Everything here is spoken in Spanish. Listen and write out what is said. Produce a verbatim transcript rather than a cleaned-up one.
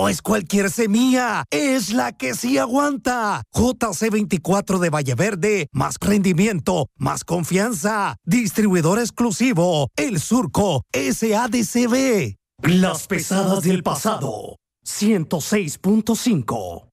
No es cualquier semilla, es la que sí aguanta. J C veinticuatro de Valleverde, más rendimiento, más confianza. Distribuidor exclusivo, El Surco, S A D C B. Las pesadas del pasado, ciento seis punto cinco.